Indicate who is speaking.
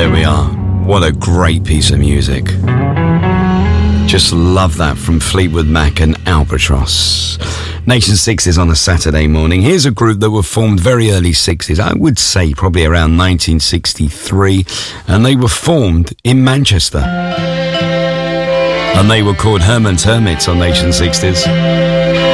Speaker 1: There we are. What a great piece of music. Just love that from Fleetwood Mac and Albatross. Nation 60s on a Saturday morning. Here's a group that were formed very early 60s. I would say probably around 1963. And they were formed in Manchester. And they were called Herman's Hermits on Nation 60s.